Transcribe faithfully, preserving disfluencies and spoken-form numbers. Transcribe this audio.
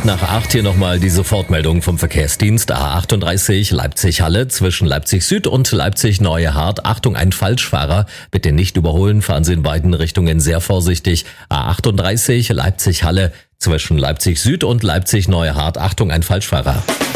acht nach acht hier nochmal die Sofortmeldung vom Verkehrsdienst. A achtunddreißig Leipzig-Halle zwischen Leipzig Süd und Leipzig-Neue Hart. Achtung, ein Falschfahrer. Bitte nicht überholen, fahren Sie in beiden Richtungen sehr vorsichtig. A achtunddreißig Leipzig-Halle zwischen Leipzig Süd und Leipzig-Neue Hart. Achtung, ein Falschfahrer.